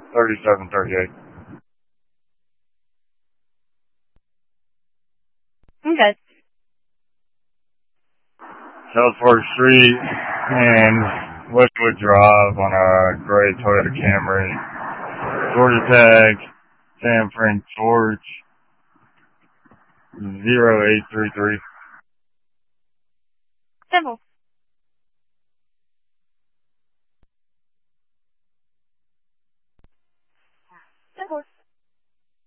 3738. Okay. South Park Street and Westwood Drive on a gray Toyota Camry. Georgia tag, Sam Frank George, 0833. Simple.